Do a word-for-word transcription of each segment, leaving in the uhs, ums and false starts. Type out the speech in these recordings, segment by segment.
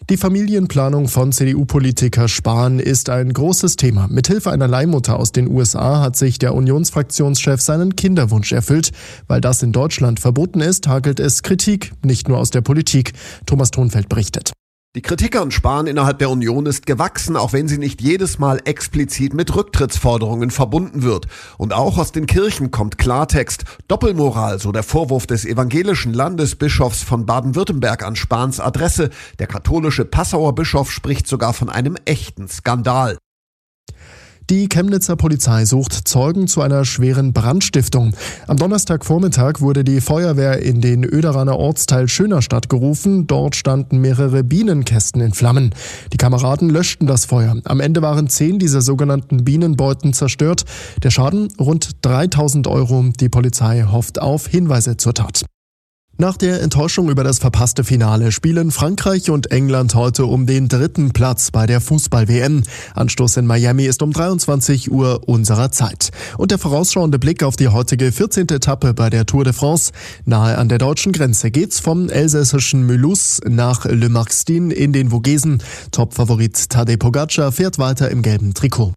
Die Familienplanung von C D U-Politiker Spahn ist ein großes Thema. Mithilfe einer Leihmutter aus den U S A hat sich der Unionsfraktionschef seinen Kinderwunsch erfüllt. Weil das in Deutschland verboten ist, hagelt es Kritik, nicht nur aus der Politik. Thomas Thonfeld berichtet. Die Kritik an Spahn innerhalb der Union ist gewachsen, auch wenn sie nicht jedes Mal explizit mit Rücktrittsforderungen verbunden wird. Und auch aus den Kirchen kommt Klartext. Doppelmoral, so der Vorwurf des evangelischen Landesbischofs von Baden-Württemberg an Spahns Adresse. Der katholische Passauer Bischof spricht sogar von einem echten Skandal. Die Chemnitzer Polizei sucht Zeugen zu einer schweren Brandstiftung. Am Donnerstagvormittag wurde die Feuerwehr in den Oederaner Ortsteil Schönerstadt gerufen. Dort standen mehrere Bienenkästen in Flammen. Die Kameraden löschten das Feuer. Am Ende waren zehn dieser sogenannten Bienenbeuten zerstört. Der Schaden rund dreitausend Euro. Die Polizei hofft auf Hinweise zur Tat. Nach der Enttäuschung über das verpasste Finale spielen Frankreich und England heute um den dritten Platz bei der Fußball-W M. Anstoß in Miami ist um dreiundzwanzig Uhr unserer Zeit. Und der vorausschauende Blick auf die heutige vierzehnte Etappe bei der Tour de France. Nahe an der deutschen Grenze geht's vom elsässischen Mulhouse nach Le Marxtin in den Vogesen. Topfavorit Tadej Pogacar fährt weiter im gelben Trikot.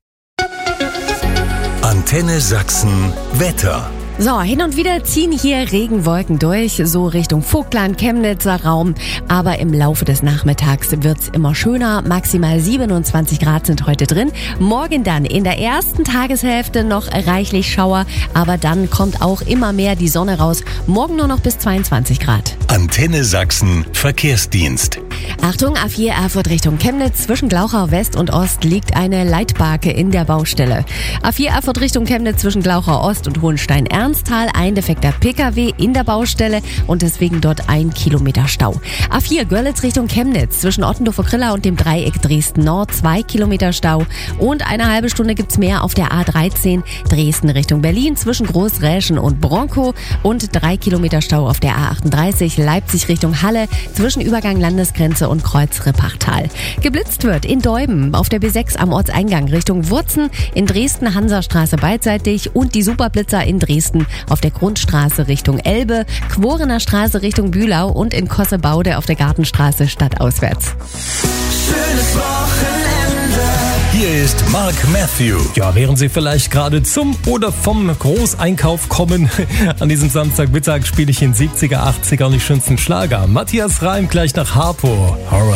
Antenne Sachsen Wetter. So, hin und wieder ziehen hier Regenwolken durch, so Richtung Vogtland, Chemnitzer Raum. Aber im Laufe des Nachmittags wird's immer schöner. Maximal siebenundzwanzig Grad sind heute drin. Morgen dann in der ersten Tageshälfte noch reichlich Schauer. Aber dann kommt auch immer mehr die Sonne raus. Morgen nur noch bis zweiundzwanzig Grad. Antenne Sachsen Verkehrsdienst. Achtung, A vier Erfurt Richtung Chemnitz. Zwischen Glauchau West und Ost liegt eine Leitbarke in der Baustelle. A vier Erfurt Richtung Chemnitz zwischen Glauchau Ost und Hohenstein-Ernst. Ein defekter Pkw in der Baustelle und deswegen dort ein Kilometer Stau. A vier Görlitz Richtung Chemnitz zwischen Ottendorfer-Krilla und dem Dreieck Dresden Nord zwei Kilometer Stau und eine halbe Stunde gibt's mehr auf der A dreizehn Dresden Richtung Berlin zwischen Großräschen und Bronkow und drei Kilometer Stau auf der A achtunddreißig Leipzig Richtung Halle zwischen Übergang Landesgrenze und Kreuz Rippachtal. Geblitzt wird in Deuben auf der B sechs am Ortseingang Richtung Wurzen, in Dresden Hansastraße beidseitig und die Superblitzer in Dresden auf der Grundstraße Richtung Elbe, Quorener Straße Richtung Bühlau und in Kossebaude auf der Gartenstraße stadtauswärts. Schönes Wochenende. Hier ist Mark Matthew. Ja, während Sie vielleicht gerade zum oder vom Großeinkauf kommen, an diesem Samstagmittag spiele ich in siebziger, achtziger und die schönsten Schlager. Matthias Reim gleich nach Harpo. Horror